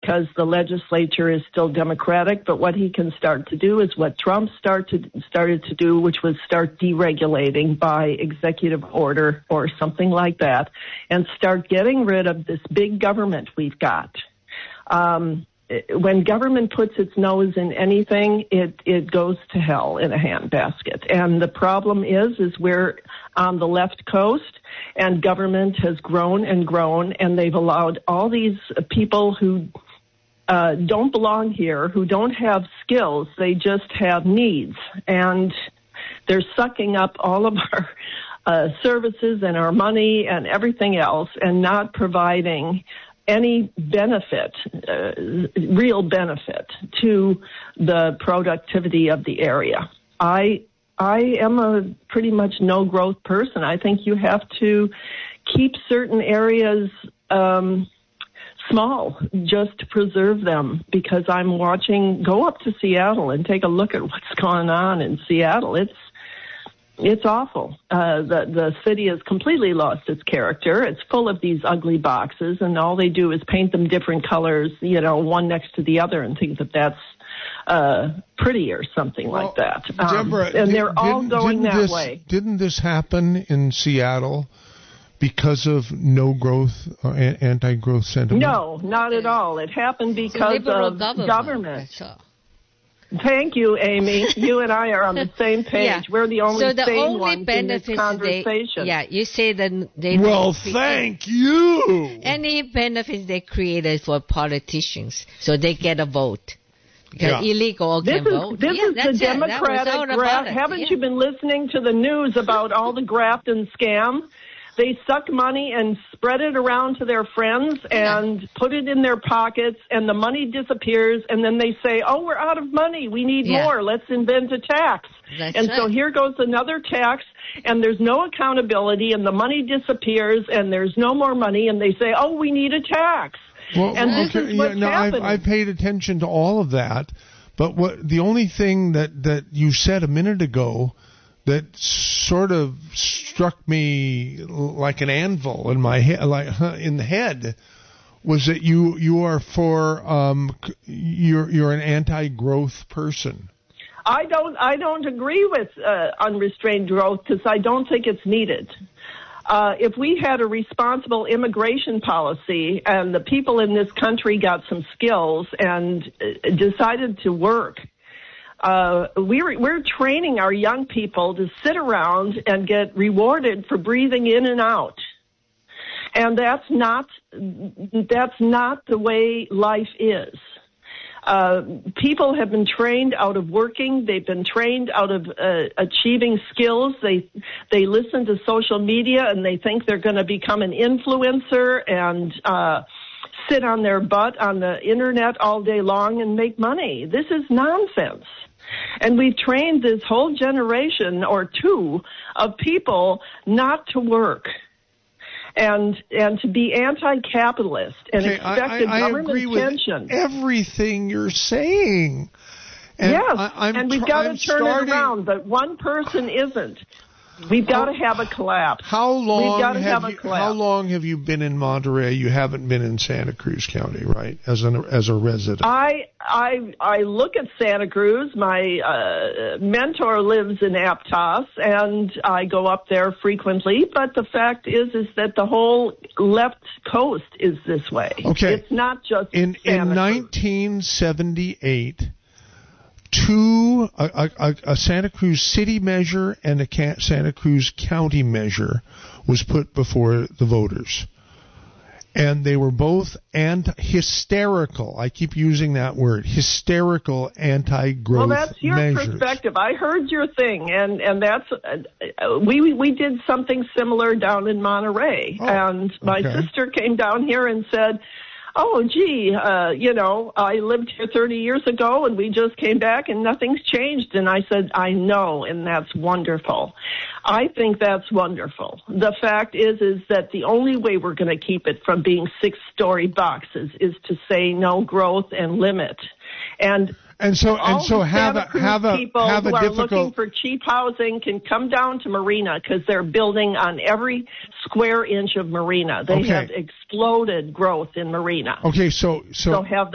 because the legislature is still Democratic, but what he can start to do is what Trump started to do, which was start deregulating by executive order or something like that, and start getting rid of this big government we've got. When government puts its nose in anything, it goes to hell in a handbasket. And the problem is we're on the left coast, and government has grown and grown, and they've allowed all these people who don't belong here, who don't have skills, they just have needs. And they're sucking up all of our services and our money and everything else and not providing any benefit, real benefit to the productivity of the area. I am a pretty much no growth person. I think you have to keep certain areas small just to preserve them, because I'm go up to Seattle and take a look at what's going on in Seattle. It's awful. The city has completely lost its character. It's full of these ugly boxes, and all they do is paint them different colors, one next to the other, and think that that's pretty or something like that. Deborah, and they're all going that way. Didn't this happen in Seattle because of no growth or anti-growth sentiment? No, not at all. It happened because of government. Thank you, Amy. You and I are on the same page. Yeah. We're the only sane ones in this conversation. You say that they... Well, thank you! Any benefits they created for politicians, so they get a vote. Because illegal can vote. This is the Democratic graft. Haven't you been listening to the news about all the graft and scam? They suck money and spread it around to their friends and put it in their pockets, and the money disappears, and then they say, oh, we're out of money. We need more. Let's invent a tax. So here goes another tax, and there's no accountability, and the money disappears, and there's no more money, and they say, oh, we need a tax. Well, and this is what's happening. I paid attention to all of that, but the only thing that you said a minute ago that sort of struck me like an anvil in my head, in the head, was that you are for you're an anti-growth person. I don't agree with unrestrained growth, because I don't think it's needed. If we had a responsible immigration policy and the people in this country got some skills and decided to work, we're training our young people to sit around and get rewarded for breathing in and out. And that's not the way life is. People have been trained out of working. They've been trained out of achieving skills. They listen to social media and they think they're going to become an influencer and sit on their butt on the internet all day long and make money. This is nonsense. And we've trained this whole generation or two of people not to work and to be anti-capitalist and expect a government pension. With everything you're saying. And yes, and we've got to turn it around, but one person isn't. We've got to have a collapse. How long have you been in Monterey? You haven't been in Santa Cruz County, right? As a resident. I look at Santa Cruz. My mentor lives in Aptos, and I go up there frequently. But the fact is that the whole left coast is this way. Okay, it's not just in 1978. A Santa Cruz city measure and a Santa Cruz county measure was put before the voters. And they were both hysterical. I keep using that word, hysterical anti-growth measures. Well, that's your perspective. I heard your thing, and that's we did something similar down in Monterey. And my sister came down here and said, oh, gee, I lived here 30 years ago and we just came back and nothing's changed. And I said, I know, and that's wonderful. I think that's wonderful. The fact is that the only way we're going to keep it from being 6-story boxes is to say no growth and limit. And so have people who are looking for cheap housing can come down to Marina, because they're building on every square inch of Marina. They have exploded growth in Marina. Okay, so have